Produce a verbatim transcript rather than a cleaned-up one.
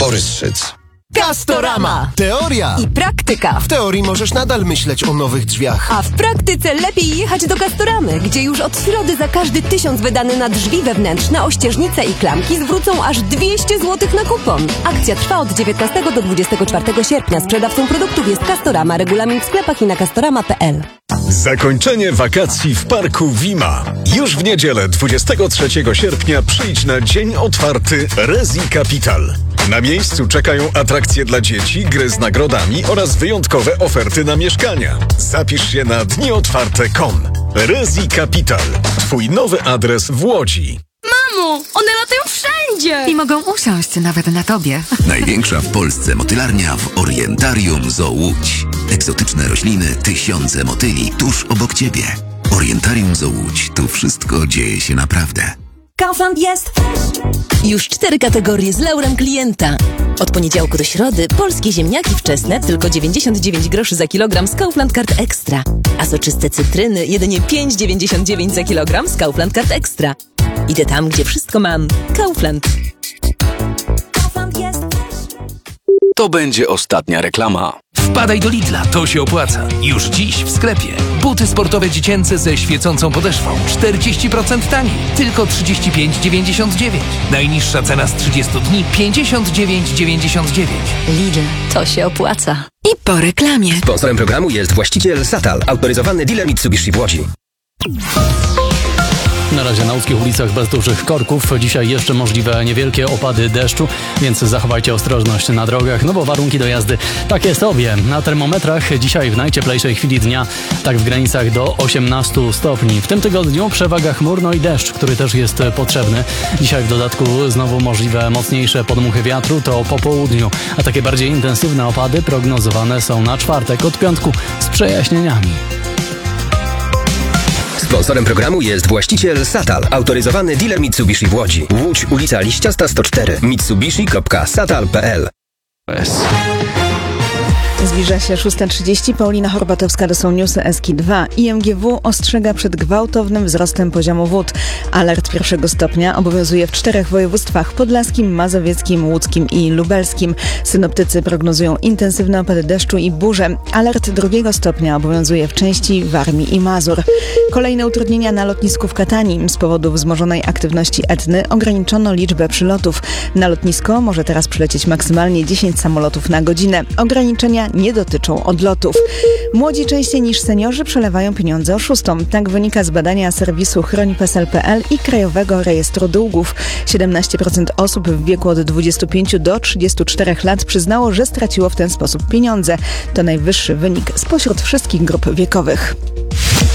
Borys Szyc. Castorama. Teoria I praktyka. W teorii możesz nadal myśleć o nowych drzwiach. A w praktyce lepiej jechać do Castoramy, gdzie już od środy za każdy tysiąc wydany na drzwi wewnętrzne, ościeżnice i klamki zwrócą aż dwieście złotych na kupon. Akcja trwa od dziewiętnastego do dwudziestego czwartego sierpnia. Sprzedawcą produktów jest Castorama. Regulamin w sklepach i na castorama kropka p l. Zakończenie wakacji w Parku Wima. Już w niedzielę dwudziestego trzeciego sierpnia przyjdź na dzień otwarty Resi Capital. Na miejscu czekają atrakcje dla dzieci, gry z nagrodami oraz wyjątkowe oferty na mieszkania. Zapisz się na dni otwarte kropka com. Resi Capital. Twój nowy adres w Łodzi. Mamo, one latają wszędzie! I mogą usiąść nawet na tobie. Największa w Polsce motylarnia w Orientarium Zoo Łódź. Egzotyczne rośliny, tysiące motyli tuż obok ciebie. Orientarium Zoo Łódź. Tu wszystko dzieje się naprawdę. Kaufland jest! Już cztery kategorie z laurem klienta. Od poniedziałku do środy polskie ziemniaki wczesne tylko dziewięćdziesiąt dziewięć groszy za kilogram z Kaufland Card Extra. A soczyste cytryny jedynie pięć dziewięćdziesiąt dziewięć za kilogram z Kaufland Card Extra. Idę tam, gdzie wszystko mam. Kaufland. Kaufland jest! To będzie ostatnia reklama. Wpadaj do Lidla, to się opłaca. Już dziś w sklepie. Buty sportowe dziecięce ze świecącą podeszwą. czterdzieści procent taniej. Tylko trzydzieści pięć dziewięćdziesiąt dziewięć. Najniższa cena z trzydziestu dni pięćdziesiąt dziewięć dziewięćdziesiąt dziewięć. Lidl, to się opłaca. I po reklamie. Sponsorem programu jest właściciel Satal, autoryzowany dealer Mitsubishi w Łodzi. Na razie na łódzkich ulicach bez dużych korków. Dzisiaj jeszcze możliwe niewielkie opady deszczu, więc zachowajcie ostrożność na drogach, no bo warunki do jazdy takie sobie. Na termometrach dzisiaj w najcieplejszej chwili dnia tak w granicach do osiemnastu stopni. W tym tygodniu przewaga chmurno i deszcz, który też jest potrzebny. Dzisiaj w dodatku znowu możliwe mocniejsze podmuchy wiatru, to po południu, a takie bardziej intensywne opady prognozowane są na czwartek od piątku z przejaśnieniami. Sponsorem programu jest właściciel Satal, autoryzowany dealer Mitsubishi w Łodzi. Łódź, ulica Liściasta sto cztery. mitsubishi kropka satal kropka p l. Zbliża się szósta trzydzieści. Paulina Horbatowska, to są newsy S K I dwa. I M G W ostrzega przed gwałtownym wzrostem poziomu wód. Alert pierwszego stopnia obowiązuje w czterech województwach: podlaskim, mazowieckim, łódzkim i lubelskim. Synoptycy prognozują intensywne opady deszczu i burze. Alert drugiego stopnia obowiązuje w części Warmii i Mazur. Kolejne utrudnienia na lotnisku w Katani. Z powodu wzmożonej aktywności Etny ograniczono liczbę przylotów. Na lotnisko może teraz przylecieć maksymalnie dziesięć samolotów na godzinę. Ograniczenia nie dotyczą odlotów. Młodzi częściej niż seniorzy przelewają pieniądze oszustom. Tak wynika z badania serwisu chroń p e s e l kropka p l i Krajowego Rejestru Długów. siedemnaście procent osób w wieku od dwudziestu pięciu do trzydziestu czterech lat przyznało, że straciło w ten sposób pieniądze. To najwyższy wynik spośród wszystkich grup wiekowych.